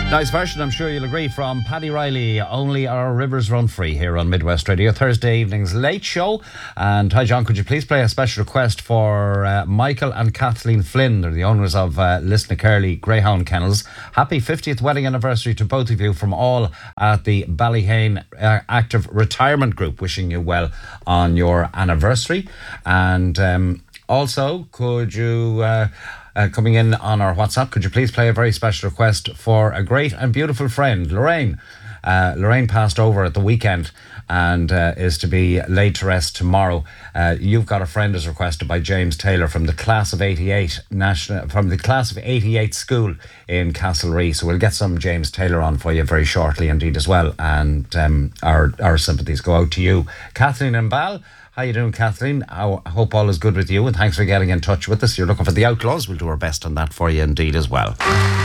Nice version, I'm sure you'll agree, from Paddy Riley. Only Our Rivers Run Free here on Midwest Radio, Thursday evening's late show. And hi John, could you please play a special request for Michael and Kathleen Flynn? They're the owners of Lisnacurley Greyhound Kennels. Happy 50th wedding anniversary to both of you from all at the Ballyhane Active Retirement Group. Wishing you well on your anniversary. And also, could you... coming in on our WhatsApp, could you please play a very special request for a great and beautiful friend, Lorraine? Lorraine passed over at the weekend and is to be laid to rest tomorrow. You've Got a Friend is requested by James Taylor from the class of 88 school in Castlereagh. So we'll get some James Taylor on for you very shortly indeed as well. And our sympathies go out to you. Kathleen and Bal. How you doing, Kathleen? I hope all is good with you, and thanks for getting in touch with us. You're looking for the Outlaws. We'll do our best on that for you indeed as well.